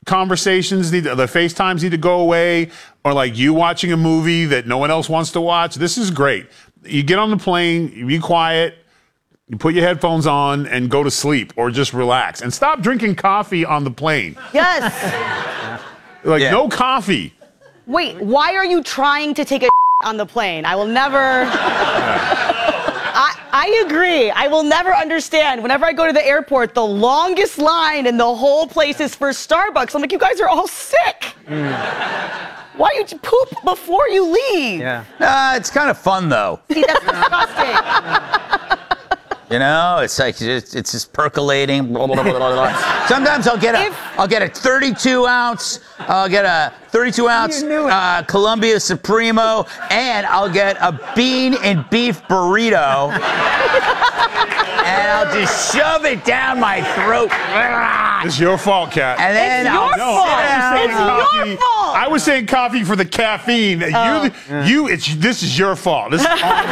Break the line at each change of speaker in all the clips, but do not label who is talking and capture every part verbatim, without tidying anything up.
conversations, need to, the FaceTimes need to go away, or like you watching a movie that no one else wants to watch. This is great. You get on the plane, you be quiet, you put your headphones on and go to sleep or just relax. And stop drinking coffee on the plane.
Yes.
Like,
Yeah.
no coffee.
Wait, why are you trying to take a on the plane? I will never... I, I agree. I will never understand. Whenever I go to the airport, the longest line in the whole place is for Starbucks. I'm like, you guys are all sick. Mm. Why you poop before you leave?
Yeah. Uh, it's kind of fun, though.
See, that's disgusting.
You know, it's like it's, it's just percolating. Blah, blah, blah, blah, blah. Sometimes I'll get a
If-
I'll get a thirty-two ounce. I'll get a thirty-two ounce uh, Columbia Supremo, and I'll get a bean and beef burrito, and I'll just shove it down my throat.
It's your fault, Kat.
And then
It's
I'll
your
sit
fault.
down.
It's your
Coffee.
fault.
I was saying coffee for the caffeine.
Oh.
You, you, it's this is your fault. This is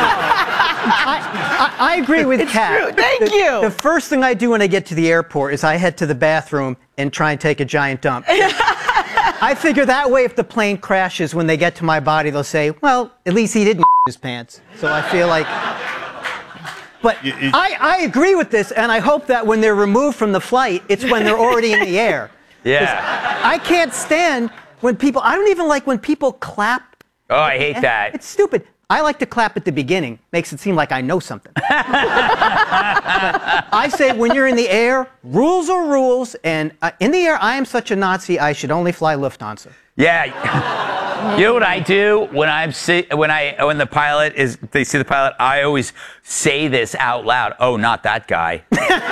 I, I agree with Kat.
true. Thank
the,
you.
The first thing I do when I get to the airport is I head to the bathroom and try and take a giant dump. I figure that way if the plane crashes, when they get to my body, they'll say, well, at least he didn't his pants. So I feel like... But
You- you-
I, I agree with this, and I hope that when they're removed from the flight, it's when they're already in the air.
Yeah.
I can't stand when people... I don't even like when people clap.
Oh, I hate that.
It's stupid. I like to clap at the beginning. Makes it seem like I know something. I say when you're in the air, rules are rules. And uh, in the air, I am such a Nazi, I should only fly Lufthansa.
Yeah. You know what I do when I'm si- when I when the pilot is they see the pilot, I always say this out loud. Oh, not that guy.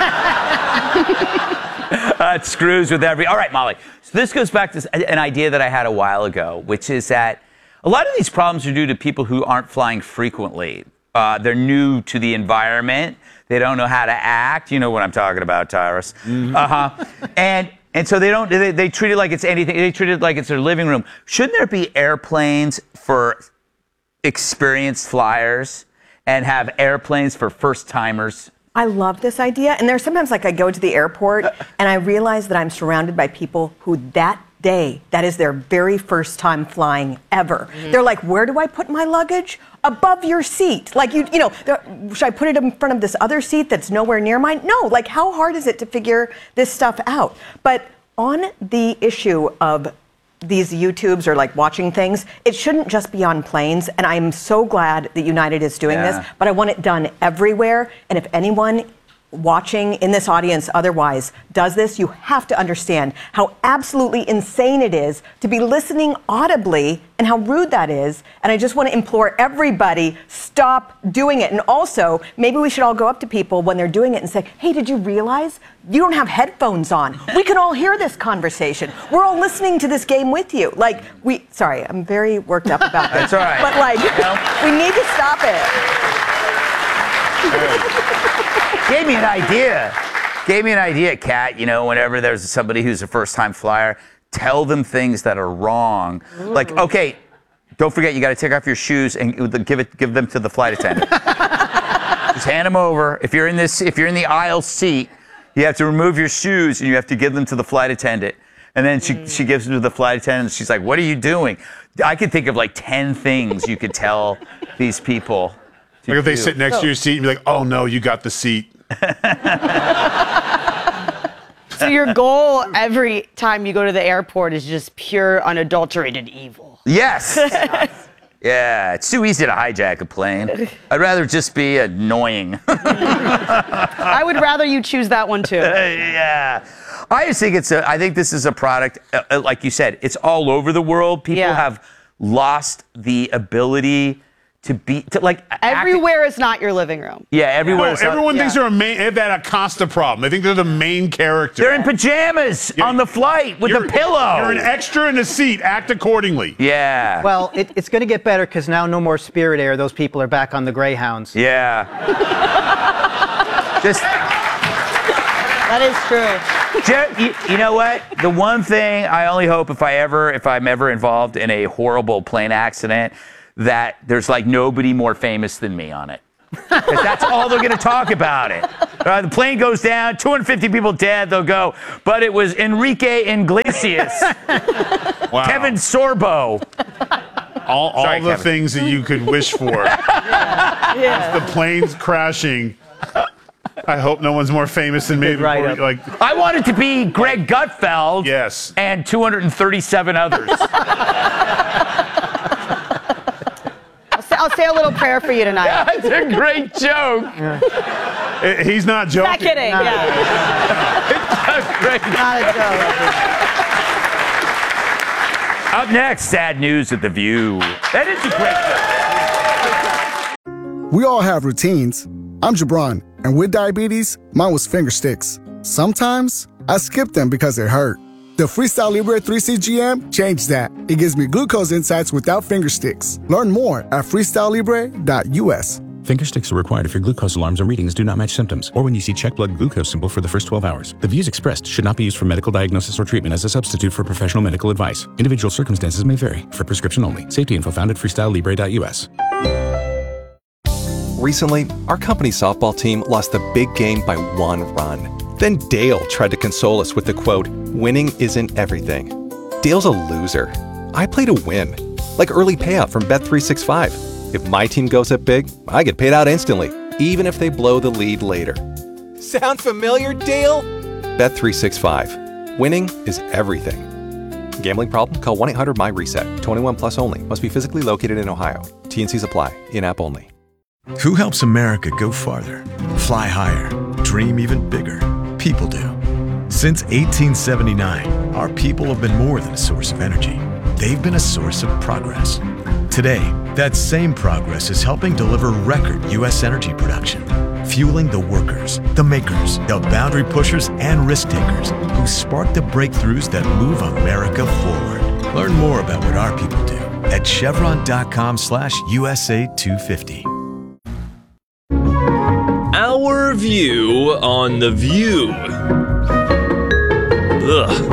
uh, it screws with every. All right, Molly. So this goes back to an idea that I had a while ago, which is that a lot of these problems are due to people who aren't flying frequently. Uh, they're new to the environment. They don't know how to act. You know what I'm talking about, Tyrus. Mm-hmm. Uh-huh. And and so they don't. They, they treat it like it's anything. They treat it like it's their living room. Shouldn't there be airplanes for experienced flyers and have airplanes for first timers?
I love this idea. And there's sometimes like I go to the airport and I realize that I'm surrounded by people who that day, that is their very first time flying ever. Mm-hmm. They're like, where do I put my luggage? Above your seat. Like, you you know, should I put it in front of this other seat that's nowhere near mine? No, like how hard is it to figure this stuff out? But on the issue of these YouTubes or like watching things, it shouldn't just be on planes. And I'm so glad that United is doing
Yeah.
this, but I want it done everywhere. And if anyone watching in this audience otherwise does this, you have to understand how absolutely insane it is to be listening audibly and how rude that is. And I just want to implore everybody, stop doing it. And also, maybe we should all go up to people when they're doing it and say, hey, did you realize you don't have headphones on? We can all hear this conversation. We're all listening to this game with you. Like, we, sorry, I'm very worked up about this.
That's all right.
But like, we need to stop it.
Gave me an idea. Gave me an idea, Kat. You know, whenever there's somebody who's a first-time flyer, tell them things that are wrong. Ooh. Like, okay, don't forget you got to take off your shoes and give it, give them to the flight attendant. Just hand them over. If you're in this, if you're in the aisle seat, you have to remove your shoes and you have to give them to the flight attendant. And then she, mm. she gives them to the flight attendant. And she's like, "What are you doing?" I could think of like ten things you could tell these people.
Like if they sit next to your seat and be like, oh no, you got the seat.
So your goal every time you go to the airport is just pure, unadulterated evil.
Yes. Yeah, it's too easy to hijack a plane. I'd rather just be annoying.
I would rather you choose that one too.
Yeah. I just think it's a, I think this is a product, uh, like you said, it's all over the world. People
Yeah.
have lost the ability to be, to like.
Everywhere is not your living room.
Yeah, everywhere.
No,
is not-
everyone thinks
yeah.
they're a main, they have that Acosta problem. They think they're the main character.
They're in pajamas
Yeah.
on the flight with
You're-
a pillow.
You're an extra in a seat. Act accordingly.
Yeah.
Well, it, it's going to get better because now no more Spirit Air. Those people are back on the Greyhounds.
Yeah. Just.
That is true.
Jer- you, you know what? The one thing I only hope if I ever, if I'm ever involved in a horrible plane accident, that there's like nobody more famous than me on it. Because that's all they're going to talk about it. Uh, the plane goes down, two hundred fifty people dead, they'll go, but it was Enrique Iglesias,
Wow.
Kevin Sorbo.
All, all
Sorry,
the
Kevin.
things that you could wish for.
Yeah.
The plane's crashing. I hope no one's more famous than me.
Right
before,
up.
like,
I wanted to be Greg Gutfeld
yes.
and two hundred thirty-seven others.
I'll say, I'll say a little prayer for you tonight.
That's a great joke.
Eh, He's not joking.
Not kidding. Yeah.
That's great.
Not a joke.
Up next, sad news at The View. That is a great joke.
We all have routines. I'm Jabron, and with diabetes, mine was finger sticks. Sometimes I skip them because it hurt. The Freestyle Libre three C G M changed that. It gives me glucose insights without finger sticks. Learn more at freestyle libre dot U S.
Finger sticks are required if your glucose alarms or readings do not match symptoms, or when you see check blood glucose symbol for the first twelve hours. The views expressed should not be used for medical diagnosis or treatment as a substitute for professional medical advice. Individual circumstances may vary. For prescription only. Safety info found at freestyle libre dot U S.
Recently, our company's softball team lost the big game by one run. Then Dale tried to console us with the quote, "Winning isn't everything." Dale's a loser. I play to win. Like early payout from Bet three sixty-five. If my team goes up big, I get paid out instantly, even if they blow the lead later. Sound familiar, Dale? Bet three sixty-five. Winning is everything. Gambling problem? Call one eight hundred my reset. twenty-one plus only. Must be physically located in Ohio. T N Cs apply. In-app only.
Who helps America go farther, fly higher, dream even bigger? People do. Since eighteen seventy-nine, our people have been more than a source of energy. They've been a source of progress. Today, that same progress is helping deliver record U S energy production, fueling the workers, the makers, the boundary pushers, and risk takers who spark the breakthroughs that move America forward. Learn more about what our people do at chevron.com slash USA 250.
Our view on The View. Ugh.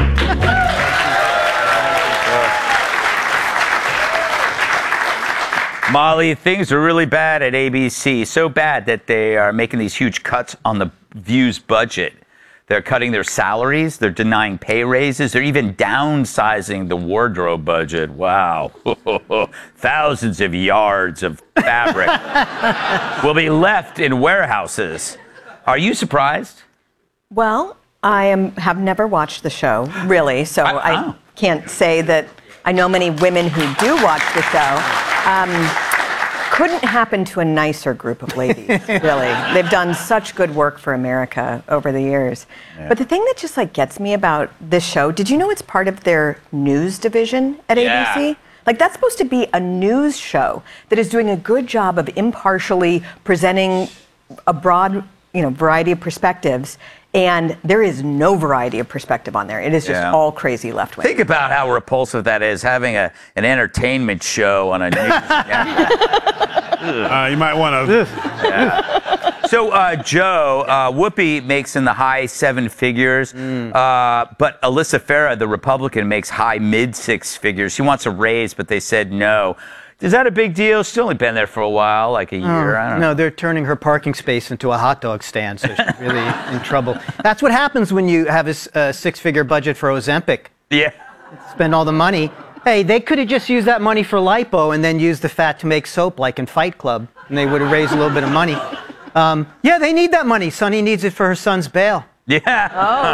Molly, things are really bad at A B C. So bad that they are making these huge cuts on the View's budget. They're cutting their salaries. They're denying pay raises. They're even downsizing the wardrobe budget. Wow. Thousands of yards of fabric will be left in warehouses. Are you surprised?
Well, I am, have never watched the show, really, so
I-
I,
oh.
can't say that I know many women who do watch the show. Um, couldn't happen to a nicer group of ladies, really. They've done such good work for America over the years. Yeah. But the thing that just like gets me about this show, did you know it's part of their news division at
Yeah.
A B C? Like, that's supposed to be a news show that is doing a good job of impartially presenting a broad, you know, variety of perspectives. And there is no variety of perspective on there. It is just
Yeah.
all crazy left wing.
Think about how repulsive that is, having a, an entertainment show on a news channel.
Uh, you might want to.
Yeah. So, uh, Joe, uh, Whoopi makes in the high seven figures, mm. uh, but Alyssa Farah, the Republican, makes high mid six figures. She wants a raise, but they said no. Is that a big deal? She's only been there for a while, like a year.
Oh,
I don't
no,
know.
they're turning her parking space into a hot dog stand, so she's really in trouble. That's what happens when you have a, s- a six-figure budget for Ozempic.
Yeah.
Spend all the money. Hey, they could have just used that money for lipo and then used the fat to make soap like in Fight Club, and they would have raised a little bit of money. Um, yeah, they need that money. Sonny needs it for her son's bail.
Yeah.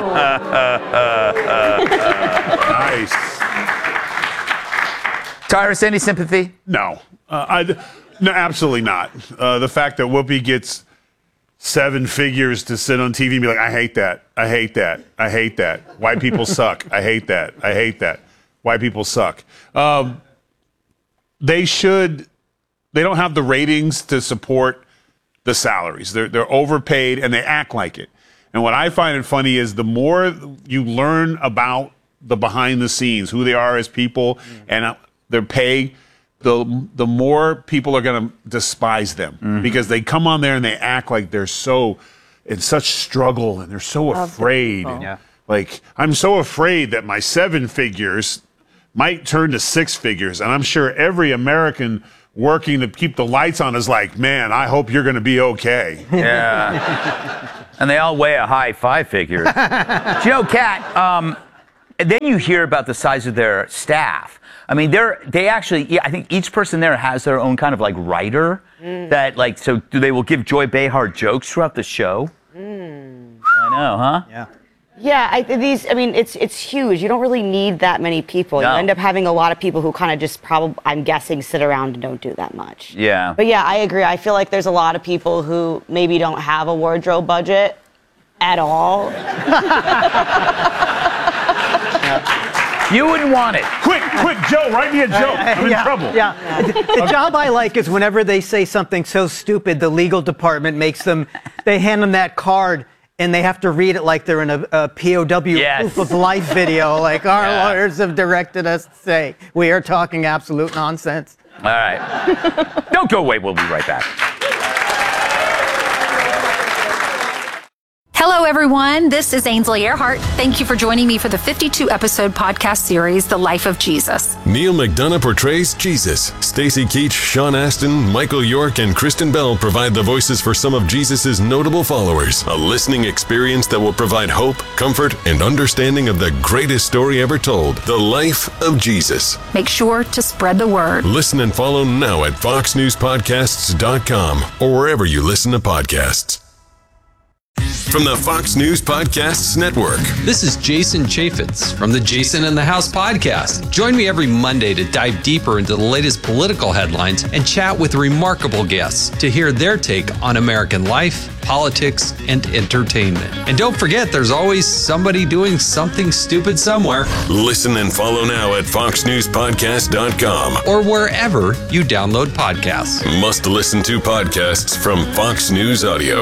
Nice.
Tyrus, any sympathy?
No, uh, I, no, absolutely not. Uh, the fact that Whoopi gets seven figures to sit on T V and be like, I hate that, I hate that, I hate that. White people suck. I hate that. I hate that. White people suck. Um, they should. They don't have the ratings to support the salaries. They're they're overpaid and they act like it. And what I find it funny is the more you learn about the behind the scenes, who they are as people, mm. and uh, their pay, the the more people are going to despise them mm-hmm. because they come on there and they act like they're so in such struggle and they're so afraid.
Yeah.
Like, I'm so afraid that my seven figures might turn to six figures, and I'm sure every American working to keep the lights on is like, man, I hope you're going to be okay.
Yeah. And they all weigh a high five figure. You know, Kat, um, and then you hear about the size of their staff. I mean, they're, they actually, yeah, I think each person there has their own kind of like writer mm. that like, so do they will give Joy Behar jokes throughout the show? Mm. I know, huh?
Yeah.
Yeah, I, these. I mean, it's it's huge. You don't really need that many people.
No.
You end up having a lot of people who kind of just probably, I'm guessing, sit around and don't do that much.
Yeah.
But yeah, I agree. I feel like there's a lot of people who maybe don't have a wardrobe budget at all.
You wouldn't want it.
Quick, quick, Joe, write me a joke. I'm in
yeah,
trouble.
Yeah. yeah. The, the job I like is whenever they say something so stupid, the legal department makes them, they hand them that card and they have to read it like they're in a, a P O W
yes.
proof of life video. Like, our
yeah.
lawyers have directed us to say, we are talking absolute nonsense.
All right. Don't go away. We'll be right back.
Hello, everyone. This is Ainsley Earhart. Thank you for joining me for the fifty-two episode podcast series, The Life of Jesus.
Neil McDonough portrays Jesus. Stacy Keach, Sean Astin, Michael York, and Kristen Bell provide the voices for some of Jesus' notable followers. A listening experience that will provide hope, comfort, and understanding of the greatest story ever told, The Life of Jesus.
Make sure to spread the word.
Listen and follow now at fox news podcasts dot com or wherever you listen to podcasts. From the Fox News Podcasts Network.
This is Jason Chaffetz from the Jason in the House podcast. Join me every Monday to dive deeper into the latest political headlines and chat with remarkable guests to hear their take on American life, politics, and entertainment. And don't forget, there's always somebody doing something stupid somewhere.
Listen and follow now at fox news podcast dot com
or wherever you download podcasts.
Must listen to podcasts from Fox News Audio.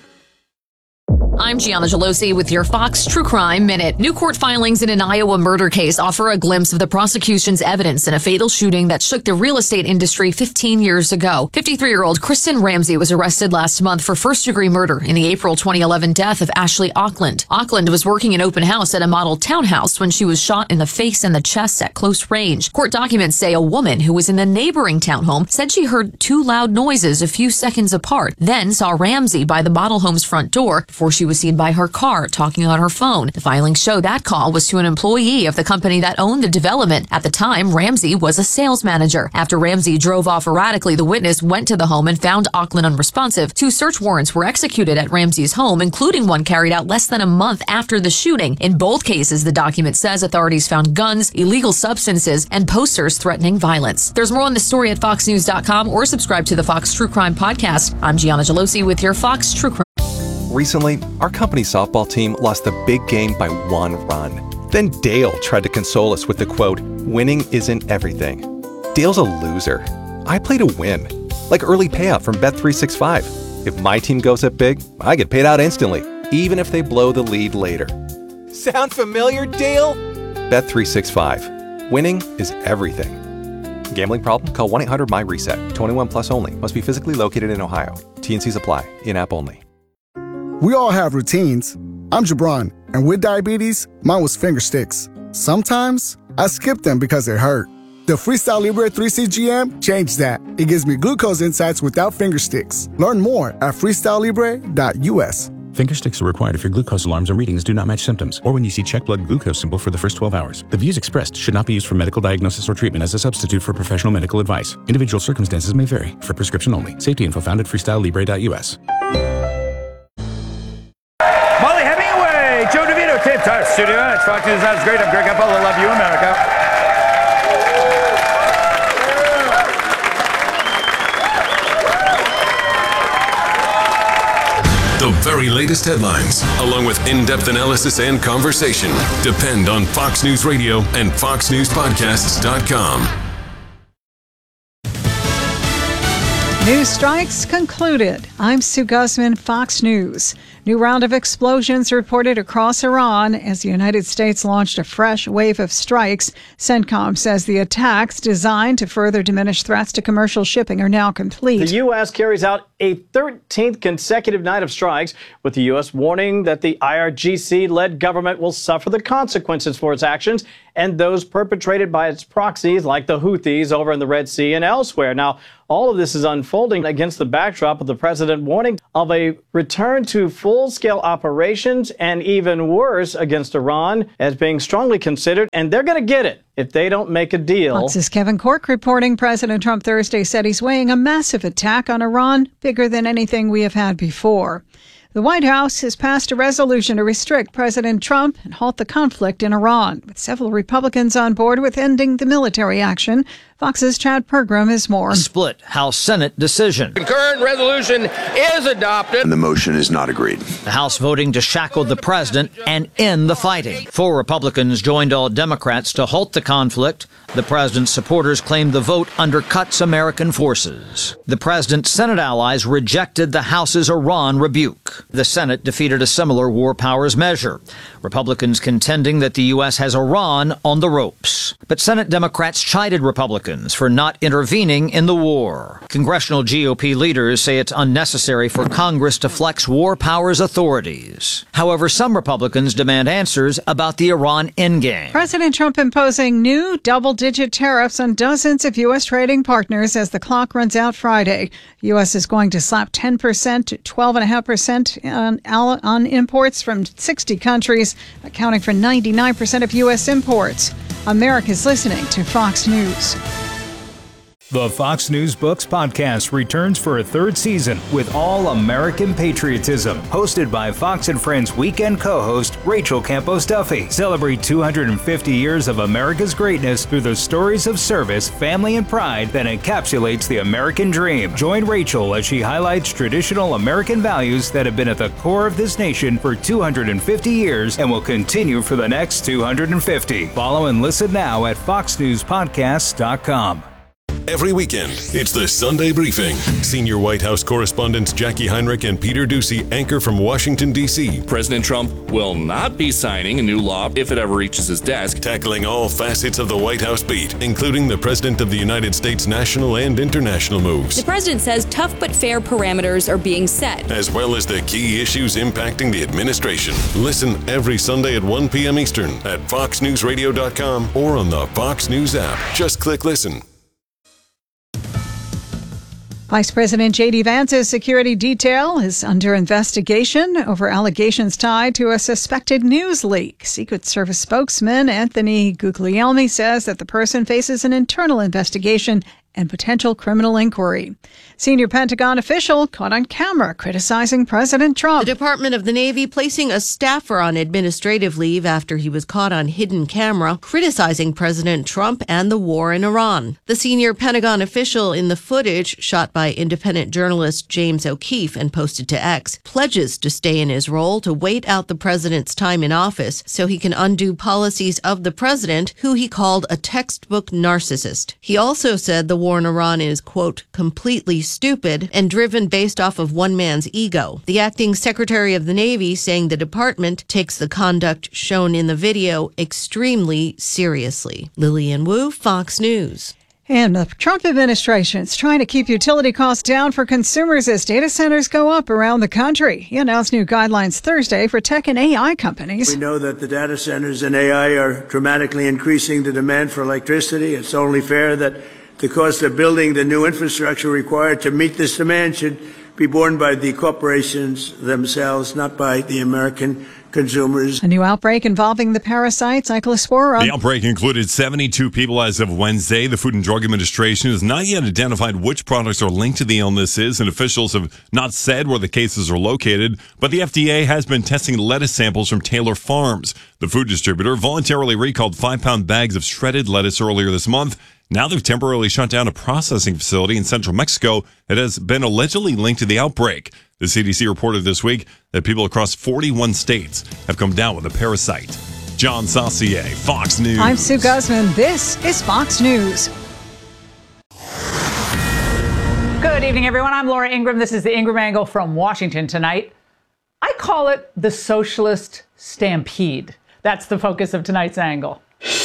I'm Gianna Gelosi with your Fox True Crime Minute. New court filings in an Iowa murder case offer a glimpse of the prosecution's evidence in a fatal shooting that shook the real estate industry fifteen years ago. fifty-three-year-old Kristen Ramsey was arrested last month for first-degree murder in the April twenty eleven death of Ashley Auckland. Auckland was working an open house at a model townhouse when she was shot in the face and the chest at close range. Court documents say a woman who was in the neighboring townhome said she heard two loud noises a few seconds apart, then saw Ramsey by the model home's front door before she was seen by her car talking on her phone. The filings show that call was to an employee of the company that owned the development. At the time, Ramsey was a sales manager. After Ramsey drove off erratically, the witness went to the home and found Auckland unresponsive. Two search warrants were executed at Ramsey's home, including one carried out less than a month after the shooting. In both cases, the document says authorities found guns, illegal substances, and posters threatening violence. There's more on the story at fox news dot com or subscribe to the Fox True Crime podcast. I'm Gianna Gelosi with your Fox True Crime.
Recently, our company softball team lost the big game by one run. Then Dale tried to console us with the quote, winning isn't everything. Dale's a loser. I play to win. Like early payout from Bet three sixty-five. If my team goes up big, I get paid out instantly, even if they blow the lead later.
Sound familiar, Dale?
Bet three sixty-five. Winning is everything. Gambling problem? Call one eight hundred my reset. twenty-one plus only. Must be physically located in Ohio. T and Cs apply. In-app only.
We all have routines. I'm Jabron, and with diabetes, mine was finger sticks. Sometimes I skip them because they hurt. The Freestyle Libre three C G M changed that. It gives me glucose insights without finger sticks. Learn more at freestyle libre dot U S.
Finger sticks are required if your glucose alarms and readings do not match symptoms, or when you see check blood glucose symbol for the first twelve hours. The views expressed should not be used for medical diagnosis or treatment as a substitute for professional medical advice. Individual circumstances may vary. For prescription only. Safety info found at freestyle libre dot U S.
Molly Hemingway, Joe DeVito, taped our studio. It's Fox News. That's great. I'm Greg Apple. I love you, America.
The very latest headlines, along with in-depth analysis and conversation, depend on Fox News Radio and fox news podcasts dot com.
News strikes concluded. I'm Sue Guzman, Fox News. New round of explosions reported across Iran as the United States launched a fresh wave of strikes. CENTCOM says the attacks designed to further diminish threats to commercial shipping are now complete.
The U S carries out a thirteenth consecutive night of strikes, with the U S warning that the I R G C-led government will suffer the consequences for its actions and those perpetrated by its proxies like the Houthis over in the Red Sea and elsewhere. Now, all of this is unfolding against the backdrop of the president warning of a return to full-scale operations and even worse against Iran as being strongly considered, and they're going to get it if they don't make a deal.
Fox's Kevin Corke reporting President Trump Thursday said he's weighing a massive attack on Iran, bigger than anything we have had before. The White House has passed a resolution to restrict President Trump and halt the conflict in Iran, with several Republicans on board with ending the military action. Fox's Chad Pergram has more.
A split House-Senate decision.
Concurrent resolution is adopted.
And the motion is not agreed.
The House voting to shackle the president and end the fighting. Four Republicans joined all Democrats to halt the conflict. The president's supporters claimed the vote undercuts American forces. The president's Senate allies rejected the House's Iran rebuke. The Senate defeated a similar war powers measure. Republicans contending that the U S has Iran on the ropes. But Senate Democrats chided Republicans for not intervening in the war. Congressional G O P leaders say it's unnecessary for Congress to flex war powers authorities. However, some Republicans demand answers about the Iran endgame.
President Trump imposing new double-digit tariffs on dozens of U S trading partners as the clock runs out Friday. The U S is going to slap ten percent to twelve point five percent on, on imports from sixty countries, accounting for ninety-nine percent of U S imports. America's listening to Fox News.
The Fox News Books podcast returns for a third season with all American patriotism. Hosted by Fox and Friends weekend co-host Rachel Campos Duffy. Celebrate two hundred fifty years of America's greatness through the stories of service, family, and pride that encapsulates the American dream. Join Rachel as she highlights traditional American values that have been at the core of this nation for two hundred fifty years and will continue for the next two hundred fifty. Follow and listen now at fox news podcasts dot com.
Every weekend, it's the Sunday Briefing. Senior White House correspondents Jackie Heinrich and Peter Doocy anchor from Washington, D C
President Trump will not be signing a new law if it ever reaches his desk.
Tackling all facets of the White House beat, including the President of the United States national and international moves.
The president says tough but fair parameters are being set,
as well as the key issues impacting the administration. Listen every Sunday at one p.m. Eastern at fox news radio dot com or on the Fox News app. Just click listen.
Vice President J D. Vance's security detail is under investigation over allegations tied to a suspected news leak. Secret Service spokesman Anthony Guglielmi says that the person faces an internal investigation and potential criminal inquiry. Senior Pentagon official caught on camera criticizing President Trump.
The Department of the Navy placing a staffer on administrative leave after he was caught on hidden camera criticizing President Trump and the war in Iran. The senior Pentagon official in the footage, shot by independent journalist James O'Keefe and posted to X, pledges to stay in his role to wait out the president's time in office so he can undo policies of the president, who he called a textbook narcissist. He also said the war in Iran is, quote, completely stupid and driven based off of one man's ego. The acting Secretary of the Navy saying the department takes the conduct shown in the video extremely seriously. Lillian Wu, Fox News.
And the Trump administration is trying to keep utility costs down for consumers as data centers go up around the country. He announced new guidelines Thursday for tech and A I companies.
We know that the data centers and A I are dramatically increasing the demand for electricity. It's only fair that the cost of building the new infrastructure required to meet this demand should be borne by the corporations themselves, not by the American consumers.
A new outbreak involving the parasite Cyclospora.
The outbreak included seventy-two people as of Wednesday. The Food and Drug Administration has not yet identified which products are linked to the illnesses, and officials have not said where the cases are located. But the F D A has been testing lettuce samples from Taylor Farms. The food distributor voluntarily recalled five-pound bags of shredded lettuce earlier this month. Now they've temporarily shut down a processing facility in central Mexico that has been allegedly linked to the outbreak. The C D C reported this week that people across forty-one states have come down with the parasite. John Saucier, Fox News.
I'm Sue Guzman. This is Fox News.
Good evening, everyone. I'm Laura Ingraham. This is the Ingraham Angle from Washington tonight. I call it the socialist stampede. That's the focus of tonight's angle.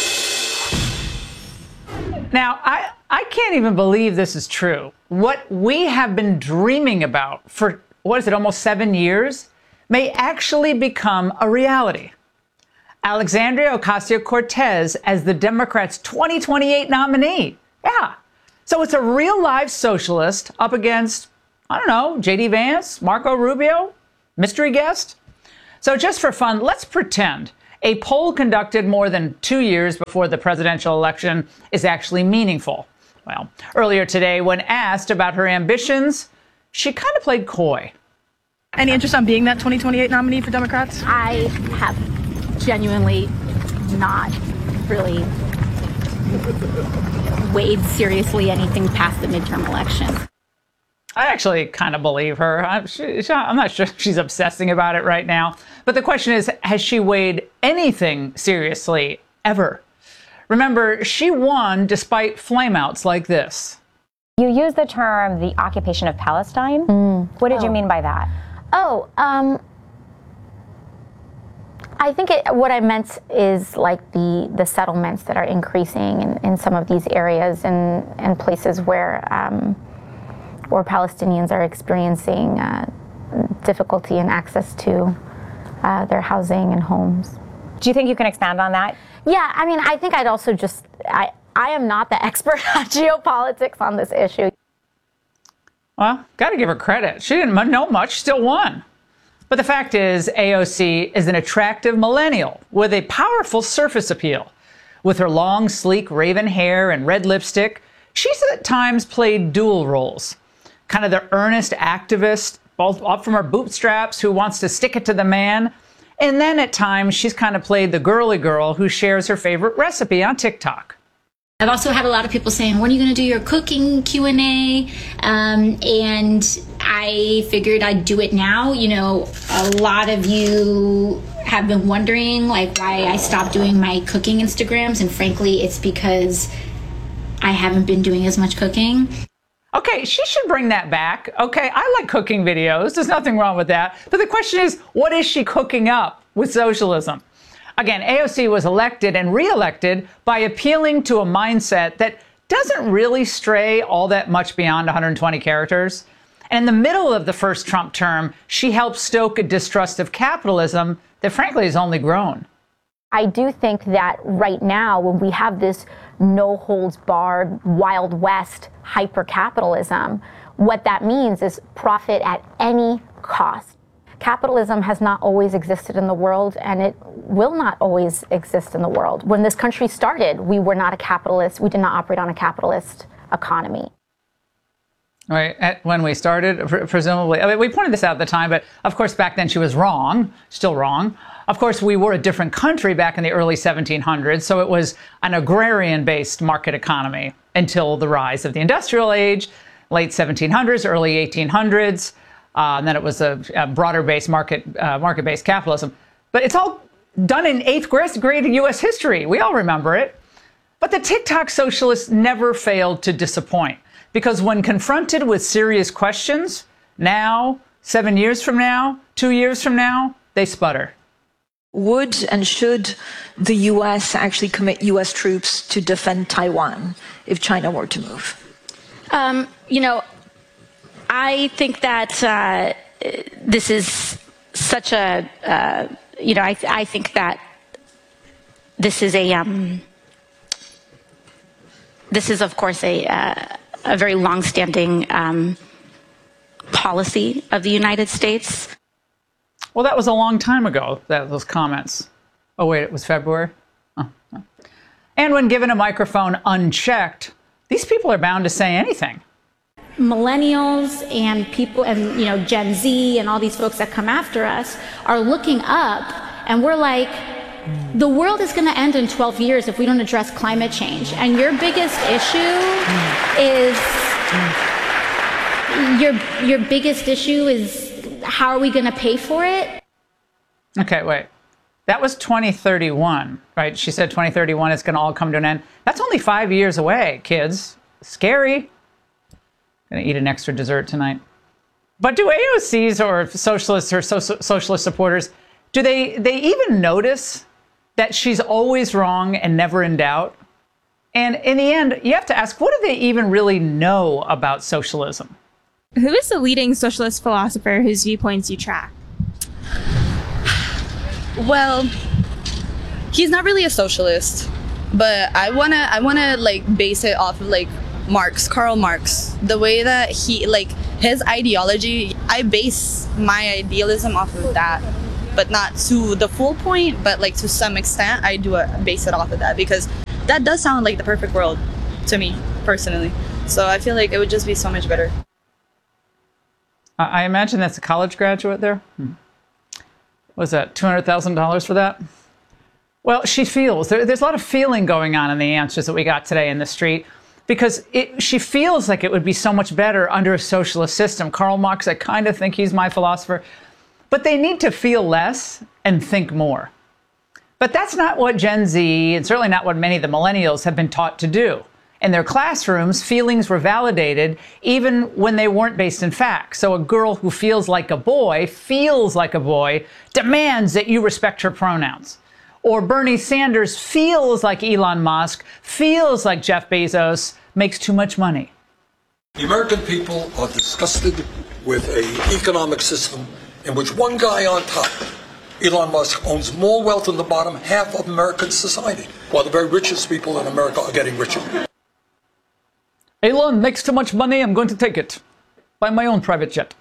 Now, I, I can't even believe this is true. What we have been dreaming about for, what is it, almost seven years, may actually become a reality. Alexandria Ocasio-Cortez as the Democrats' twenty twenty-eight nominee. Yeah. So it's a real live socialist up against, I don't know, J D Vance, Marco Rubio, mystery guest. So just for fun, let's pretend a poll conducted more than two years before the presidential election is actually meaningful. Well, earlier today, when asked about her ambitions, she kind of played coy.
Any interest on being that twenty twenty-eight nominee for Democrats?
I have genuinely not really weighed seriously anything past the midterm election.
I actually kind of believe her. I'm, she, I'm not sure she's obsessing about it right now. But the question is, has she weighed anything seriously ever? Remember, she won despite flameouts like this.
You used the term the occupation of Palestine.
Mm.
What did
oh.
you mean by that?
Oh, um, I think it, what I meant is like the, the settlements that are increasing in, in some of these areas and, and places where um, where Palestinians are experiencing uh, difficulty in access to uh, their housing and homes.
Do you think you can expand on that?
Yeah, I mean, I think I'd also just, I, I am not the expert on geopolitics on this issue.
Well, got to give her credit. She didn't know much, still won. But the fact is, A O C is an attractive millennial with a powerful surface appeal. With her long, sleek raven hair and red lipstick, she's at times played dual roles. Kind of the earnest activist, both up from her bootstraps, who wants to stick it to the man. And then at times, she's kind of played the girly girl who shares her favorite recipe on TikTok.
I've also had a lot of people saying, when are you going to do your cooking Q and A? Um, and I figured I'd do it now. You know, a lot of you have been wondering, like, why I stopped doing my cooking Instagrams. And frankly, it's because I haven't been doing as much cooking.
Okay, she should bring that back. Okay, I like cooking videos. There's nothing wrong with that. But the question is, what is she cooking up with socialism? Again, A O C was elected and re-elected by appealing to a mindset that doesn't really stray all that much beyond one hundred twenty characters. And in the middle of the first Trump term, she helped stoke a distrust of capitalism that frankly has only grown.
I do think that right now, when we have this no-holds-barred, Wild West hyper-capitalism, what that means is profit at any cost. Capitalism has not always existed in the world, and it will not always exist in the world. When this country started, we were not a capitalist. We did not operate on a capitalist economy.
Right. At, when we started, pr- presumably, I mean, we pointed this out at the time, but of course, back then she was wrong, still wrong. Of course, we were a different country back in the early seventeen hundreds, so it was an agrarian-based market economy until the rise of the industrial age, late seventeen hundreds, early eighteen hundreds. Uh, and then it was a, a broader-based market, uh, market-based capitalism. But it's all done in eighth grade U S history. We all remember it. But the TikTok socialists never failed to disappoint, because when confronted with serious questions, now, seven years from now, two years from now, they sputter.
Would and should the U S actually commit U S troops to defend Taiwan if China were to move?
Um, you know, I think that uh, this is such a, uh, you know, I, I think that this is a, um, this is, of course, a, uh, a very long-standing um, policy of the United States.
Well, that was a long time ago, that, those comments. Oh, wait, it was February? Oh, oh. And when given a microphone unchecked, these people are bound to say anything.
Millennials and people and, you know, Gen Z and all these folks that come after us are looking up, and we're like, the world is going to end in twelve years if we don't address climate change. And your biggest issue is, your, your biggest issue is, how are we going to pay for it?
Okay, wait. That was twenty thirty-one, right? She said twenty thirty-one, it's going to all come to an end. That's only five years away, kids. Scary. Going to eat an extra dessert tonight. But do A O Cs or socialists or so- socialist supporters, do they, they even notice that she's always wrong and never in doubt? And in the end, you have to ask, what do they even really know about socialism?
Who is the leading socialist philosopher whose viewpoints you track?
Well,
he's not really a socialist, but I wanna I wanna like base it off of like Marx, Karl Marx, the way that he like his ideology. I base my idealism off of that, but not to the full point, but like to some extent, I do uh, base it off of that because that does sound like the perfect world to me personally. So I feel like it would just be so much better.
I imagine that's a college graduate there. Hmm. Was that two hundred thousand dollars for that? Well, she feels there, there's a lot of feeling going on in the answers that we got today in the street. Because it, she feels like it would be so much better under a socialist system. Karl Marx, I kind of think he's my philosopher. But they need to feel less and think more. But that's not what Gen Z, and certainly not what many of the millennials have been taught to do. In their classrooms, feelings were validated even when they weren't based in fact. So a girl who feels like a boy, feels like a boy, demands that you respect her pronouns. Or Bernie Sanders feels like Elon Musk, feels like Jeff Bezos, makes too much money.
The American people are disgusted with an economic system in which one guy on top, Elon Musk, owns more wealth than the bottom half of American society, while the very richest people in America are getting richer.
Elon makes too much money, I'm going to take it. Buy my own private jet.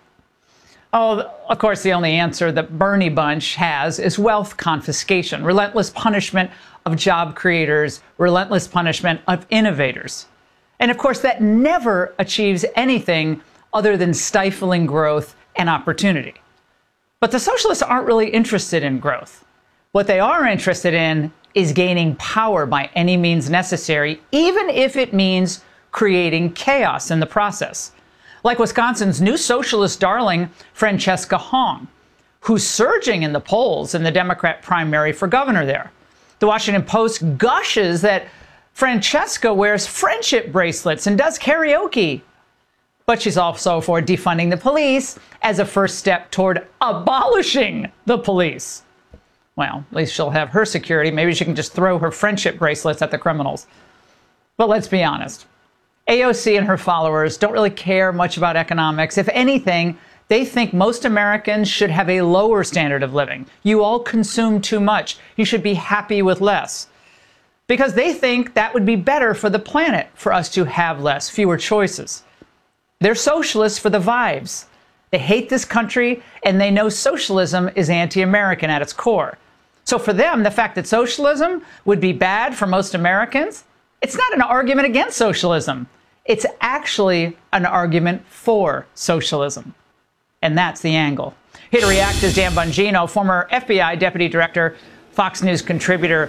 Oh, of course, the only answer that Bernie Bunch has is wealth confiscation, relentless punishment of job creators, relentless punishment of innovators. And of course, that never achieves anything other than stifling growth and opportunity. But the socialists aren't really interested in growth. What they are interested in is gaining power by any means necessary, even if it means creating chaos in the process. Like Wisconsin's new socialist darling, Francesca Hong, who's surging in the polls in the Democrat primary for governor there. The Washington Post gushes that Francesca wears friendship bracelets and does karaoke. But she's also for defunding the police as a first step toward abolishing the police. Well, at least she'll have her security. Maybe she can just throw her friendship bracelets at the criminals. But let's be honest. A O C and her followers don't really care much about economics. If anything, they think most Americans should have a lower standard of living. You all consume too much. You should be happy with less. Because they think that would be better for the planet, for us to have less, fewer choices. They're socialists for the vibes. They hate this country, and they know socialism is anti-American at its core. So for them, the fact that socialism would be bad for most Americans, it's not an argument against socialism. It's actually an argument for socialism. And that's the angle. Here to react is Dan Bongino, former F B I Deputy Director, Fox News contributor.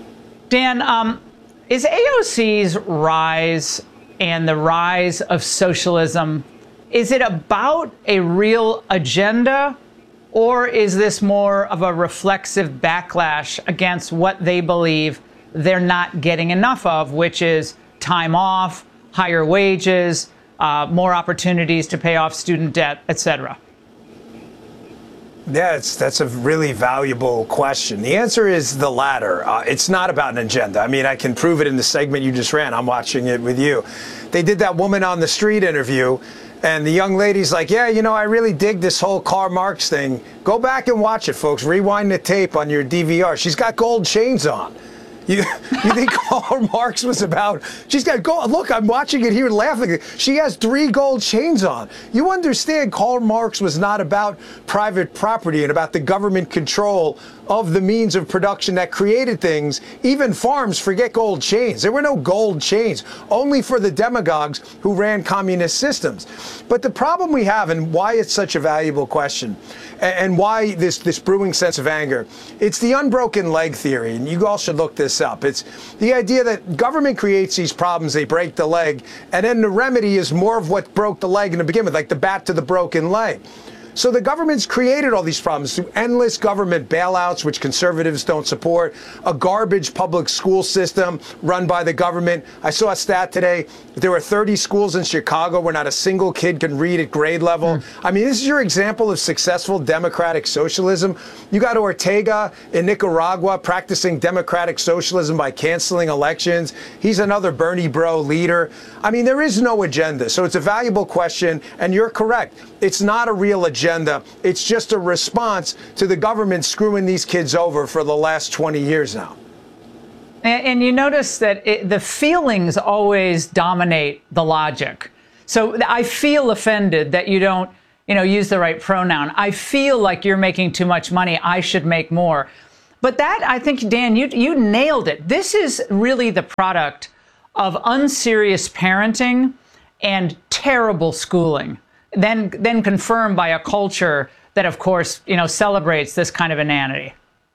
Dan, um, is A O C's rise and the rise of socialism, is it about a real agenda, or is this more of a reflexive backlash against what they believe they're not getting enough of, which is time off, higher wages, uh, more opportunities to pay off student debt, et cetera?
Yeah, it's, that's a really valuable question. The answer is the latter. Uh, it's not about an agenda. I mean, I can prove it in the segment you just ran. I'm watching it with you. They did that woman on the street interview, and the young lady's like, yeah, you know, I really dig this whole Karl Marx thing. Go back and watch it, folks. Rewind the tape on your D V R. She's got gold chains on. You, you think Karl Marx was about, she's got gold, look, I'm watching it here laughing. She has three gold chains on. You understand Karl Marx was not about private property and about the government control of the means of production that created things. Even farms, forget gold chains. There were no gold chains, only for the demagogues who ran communist systems. But the problem we have, and why it's such a valuable question, and why this, this brewing sense of anger, it's the unbroken leg theory, and you all should look this up. It's the idea that government creates these problems, they break the leg, and then the remedy is more of what broke the leg in the beginning, like the bat to the broken leg. So the government's created all these problems through endless government bailouts, which conservatives don't support, a garbage public school system run by the government. I saw a stat today. There were thirty schools in Chicago where not a single kid can read at grade level. Mm. I mean, this is your example of successful democratic socialism. You got Ortega in Nicaragua practicing democratic socialism by canceling elections. He's another Bernie bro leader. I mean, there is no agenda. So it's a valuable question, and you're correct. It's not a real agenda. It's just a response to the government screwing these kids over for the last twenty years now.
And, and you notice that it, the feelings always dominate the logic. So I feel offended that you don't, you know, use the right pronoun. I feel like you're making too much money. I should make more. But that, I think, Dan, you you nailed it. This is really the product of unserious parenting and terrible schooling, then then confirmed by a culture that, of course, you know, celebrates this kind of inanity.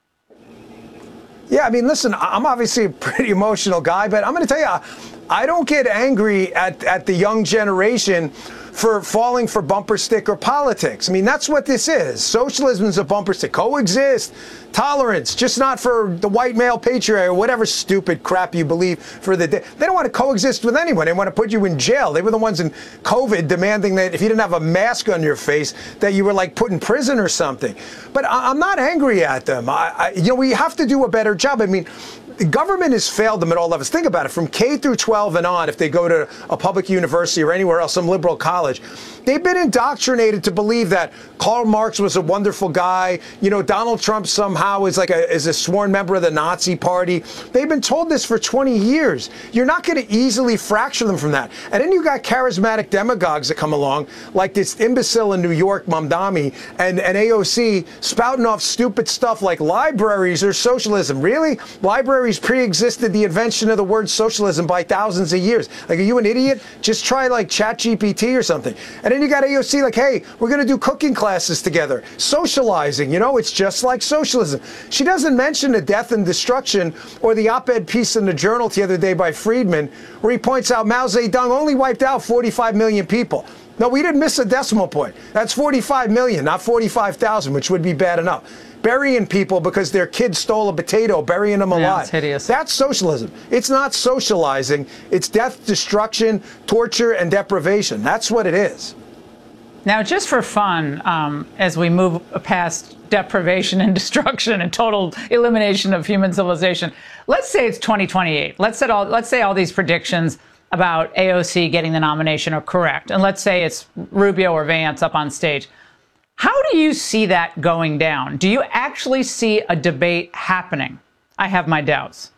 Yeah, I mean, listen, I'm obviously a pretty emotional guy, but I'm going to tell you, I don't get angry at, at the young generation for falling for bumper sticker politics. I mean, that's what this is. Socialism is a bumper stick. Coexist, tolerance, just not for the white male patriarch or whatever stupid crap you believe for the day. They don't want to coexist with anyone. They want to put you in jail. They were the ones in COVID demanding that if you didn't have a mask on your face, that you were like put in prison or something. But I, I'm not angry at them. I, I, you know, we have to do a better job. I mean, the government has failed them at all levels. Think about it. From K through twelve and on, if they go to a public university or anywhere else, some liberal college, they've been indoctrinated to believe that Karl Marx was a wonderful guy. You know, Donald Trump somehow is like a is a sworn member of the Nazi Party. They've been told this for twenty years. You're not going to easily fracture them from that. And then you got charismatic demagogues that come along, like this imbecile in New York, Mamdani, and, and A O C, spouting off stupid stuff like libraries or socialism. Really? Libraries pre-existed the invention of the word socialism by thousands of years. Like, are you an idiot? Just try like ChatGPT or something. And then you got A O C like, hey, we're going to do cooking classes together. Socializing, you know, it's just like socialism. She doesn't mention the death and destruction or the op-ed piece in the Journal the other day by Friedman, where he points out Mao Zedong only wiped out forty-five million people. No, we didn't miss a decimal point. That's forty-five million, not forty-five thousand, which would be bad enough. Burying people because their kid stole a potato, burying them alive.
Yeah, it's hideous.
That's socialism. It's not socializing. It's death, destruction, torture, and deprivation. That's what it is.
Now, just for fun, um, as we move past deprivation and destruction and total elimination of human civilization, let's say it's twenty twenty-eight. Let's say all, let's say all these predictions about A O C getting the nomination are correct. And let's say it's Rubio or Vance up on stage. How do you see that going down? Do you actually see a debate happening? I have my doubts.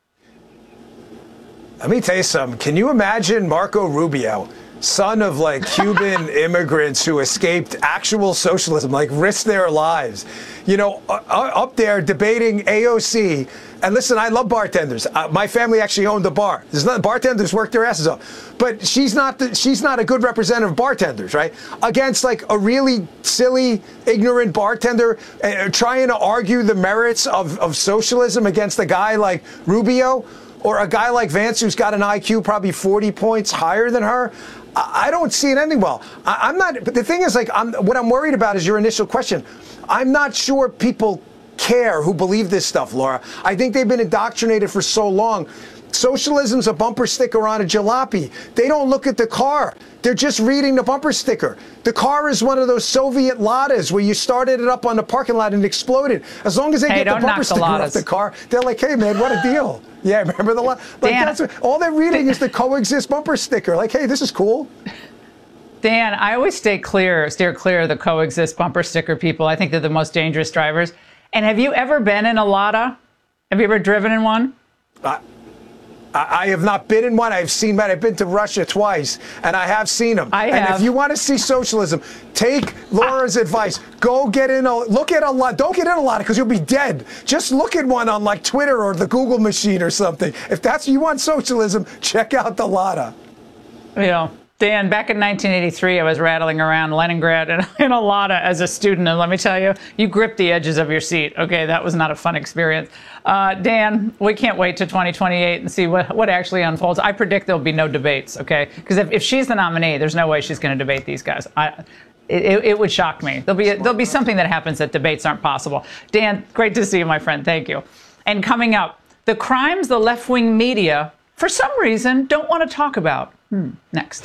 Let me tell you something. Can you imagine Marco Rubio, son of like Cuban immigrants who escaped actual socialism, like risked their lives, you know, uh, up there debating A O C? And listen, I love bartenders. Uh, my family actually owned a bar. There's not bartenders work their asses off, but she's not the, she's not a good representative of bartenders, right? Against like a really silly, ignorant bartender uh, trying to argue the merits of, of socialism against a guy like Rubio or a guy like Vance who's got an I Q probably forty points higher than her. I, I don't see it ending well. I, I'm not. But the thing is, like, I'm, what I'm worried about is your initial question. I'm not sure people care who believe this stuff, Laura. I think they've been indoctrinated for so long. Socialism's a bumper sticker on a jalopy. They don't look at the car. They're just reading the bumper sticker. The car is one of those Soviet Ladas where you started it up on the parking lot and it exploded. As long as they
hey,
get the bumper sticker off the car, they're like, hey, man, what a deal. Yeah, remember the lot? Like,
Dan,
that's what, all they're reading is the coexist bumper sticker. Like, hey, this is cool.
Dan, I always stay clear, steer clear of the coexist bumper sticker people. I think they're the most dangerous drivers. And have you ever been in a Lada? Have you ever driven in one?
Uh, I have not been in one. I've seen that. I've been to Russia twice, and I have seen them.
I
and
have.
if you want to see socialism, take Laura's advice. Go get in a look at a lot. Don't get in a lot because you'll be dead. Just look at one on like Twitter or the Google machine or something. If that's you want socialism, check out the Lada.
You know, Dan, back in nineteen eighty-three, I was rattling around Leningrad in, in a Lada as a student, and let me tell you, you grip the edges of your seat. Okay, that was not a fun experience. Uh, Dan, we can't wait to twenty twenty-eight and see what, what actually unfolds. I predict there'll be no debates, okay? Because if, if she's the nominee, there's no way she's going to debate these guys. I, it, it would shock me. There'll be, there'll be something that happens that debates aren't possible. Dan, great to see you, my friend. Thank you. And coming up, the crimes the left-wing media, for some reason, don't want to talk about. Hmm, next.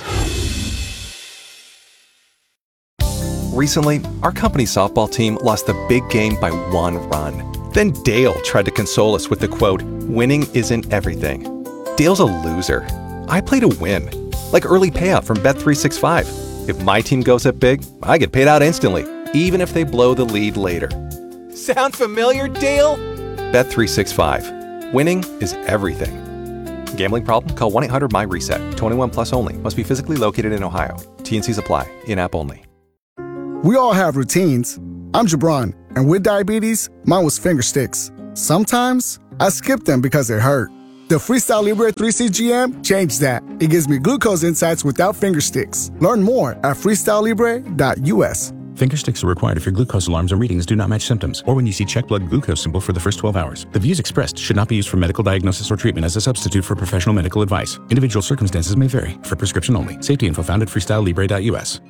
Recently, our company softball team lost the big game by one run. Then Dale tried to console us with the quote, "Winning isn't everything." Dale's a loser. I play to win. Like early payout from Bet three sixty-five. If my team goes up big, I get paid out instantly, even if they blow the lead later. Sound familiar, Dale? Bet three sixty-five. Winning is everything. Gambling problem? Call one eight hundred M Y reset. twenty-one plus only. Must be physically located in Ohio. T N Cs apply. In-app only.
We all have routines. I'm Jabron, and with diabetes, mine was finger sticks. Sometimes I skip them because it hurt. The Freestyle Libre three C G M changed that. It gives me glucose insights without finger sticks. Learn more at freestyle libre dot U S.
Finger sticks are required if your glucose alarms or readings do not match symptoms, or when you see check blood glucose symbol for the first twelve hours. The views expressed should not be used for medical diagnosis or treatment as a substitute for professional medical advice. Individual circumstances may vary. For prescription only. Safety info found at freestyle libre dot U S.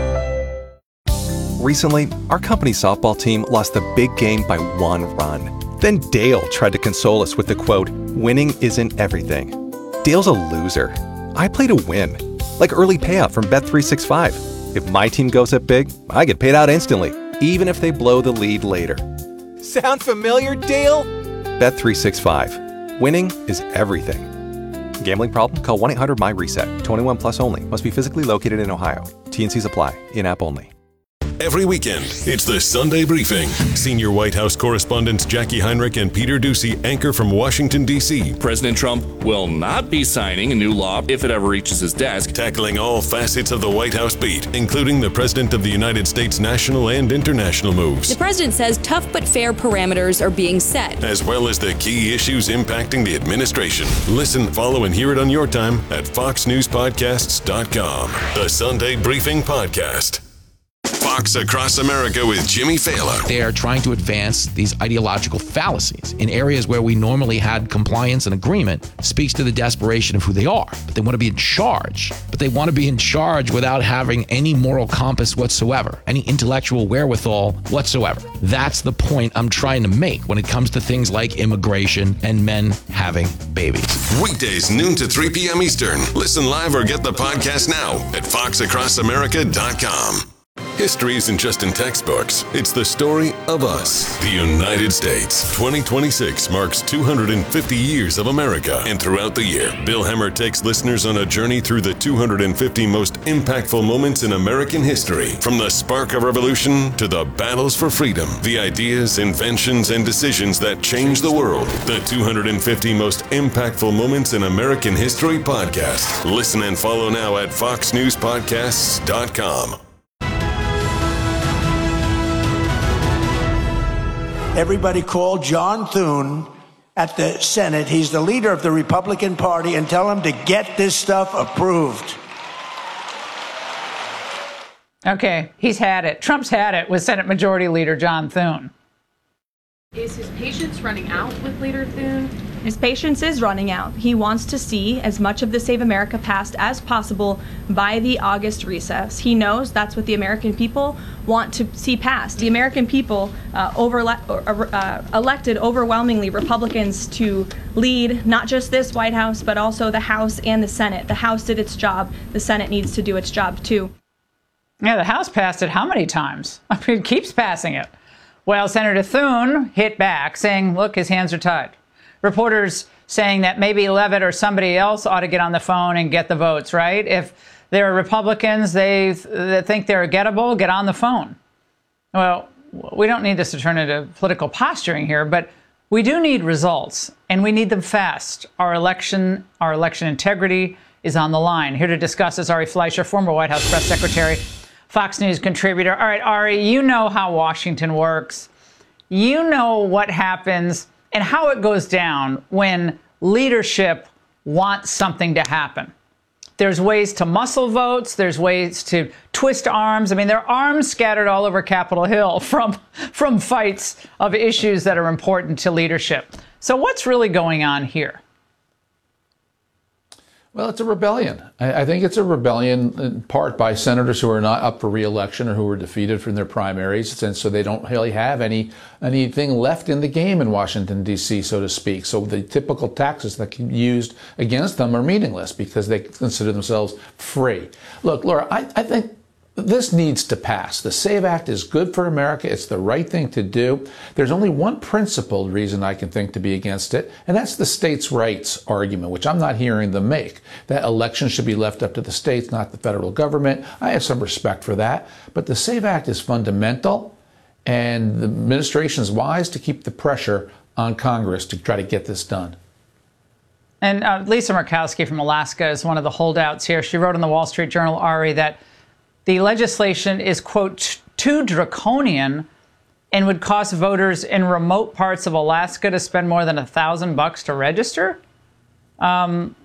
Recently, our company softball team lost the big game by one run. Then Dale tried to console us with the quote, "Winning isn't everything." Dale's a loser. I play to win. Like early payout from Bet three sixty-five. If my team goes up big, I get paid out instantly, even if they blow the lead later. Sound familiar, Dale? Bet three sixty-five. Winning is everything. Gambling problem? Call one eight hundred M Y reset. twenty-one plus only. Must be physically located in Ohio. T N Cs apply. In-app only.
Every weekend, it's the Sunday Briefing. Senior White House correspondents Jackie Heinrich and Peter Doocy anchor from Washington, D C
President Trump will not be signing a new law if it ever reaches his desk.
Tackling all facets of the White House beat, including the President of the United States' national and international moves.
The president says tough but fair parameters are being set,
as well as the key issues impacting the administration. Listen, follow, and hear it on your time at fox news podcasts dot com. The Sunday Briefing Podcast. Fox Across America with Jimmy Fallon.
They are trying to advance these ideological fallacies in areas where we normally had compliance and agreement. Speaks to the desperation of who they are. But they want to be in charge. But they want to be in charge without having any moral compass whatsoever, any intellectual wherewithal whatsoever. That's the point I'm trying to make when it comes to things like immigration and men having babies.
Weekdays, noon to three p.m. Eastern. Listen live or get the podcast now at fox across america dot com. History isn't just in textbooks. It's the story of us, the United States. twenty twenty-six marks two hundred fifty years of America. And throughout the year, Bill Hemmer takes listeners on a journey through the two hundred fifty most impactful moments in American history. From the spark of revolution to the battles for freedom, the ideas, inventions, and decisions that changed the world. The two hundred fifty most impactful moments in American history podcast. Listen and follow now at fox news podcasts dot com.
Everybody call John Thune at the Senate. He's the leader of the Republican Party, and tell him to get this stuff approved.
Okay, he's had it. Trump's had it with Senate Majority Leader John Thune.
Is his patience running out with Leader Thune? His patience is running out. He wants to see as much of the Save America passed as possible by the August recess. He knows that's what the American people want to see passed. The American people uh, over, uh, elected overwhelmingly Republicans to lead not just this White House, but also the House and the Senate. The House did its job. The Senate needs to do its job too.
Yeah, the House passed it how many times? I mean, it keeps passing it. Well, Senator Thune hit back, saying, look, his hands are tied. Reporters saying that maybe Levitt or somebody else ought to get on the phone and get the votes, right? If there are Republicans they that think they're gettable, get on the phone. Well, we don't need this to turn into political posturing here, but we do need results, and we need them fast. Our election, our election integrity is on the line. Here to discuss is Ari Fleischer, former White House press secretary, Fox News contributor. All right, Ari, you know how Washington works. You know what happens and how it goes down when leadership wants something to happen. There's ways to muscle votes. There's ways to twist arms. I mean, there are arms scattered all over Capitol Hill from, from fights of issues that are important to leadership. So what's really going on here?
Well, it's a rebellion. I, I think it's a rebellion in part by senators who are not up for re-election or who were defeated from their primaries, and so they don't really have any anything left in the game in Washington, D C, so to speak. So the typical taxes that can be used against them are meaningless because they consider themselves free. Look, Laura, I, I think this needs to pass. The SAVE Act is good for America. It's the right thing to do. There's only one principled reason I can think to be against it, and that's the states' rights argument, which I'm not hearing them make. That elections should be left up to the states, not the federal government. I have some respect for that. But the SAVE Act is fundamental, and the administration is wise to keep the pressure on Congress to try to get this done.
And uh, Lisa Murkowski from Alaska is one of the holdouts here. She wrote in the Wall Street Journal, Ari, that the legislation is, quote, too draconian and would cost voters in remote parts of Alaska to spend more than a thousand bucks to register. Um,